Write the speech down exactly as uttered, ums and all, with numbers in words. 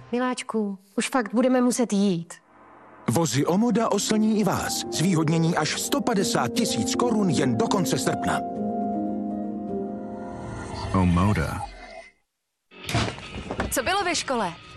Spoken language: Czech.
Miláčku, už fakt budeme muset jít. Vozy Omoda oslní i vás. Zvýhodnění až sto padesát tisíc korun jen do konce srpna. Omoda. Co bylo ve škole?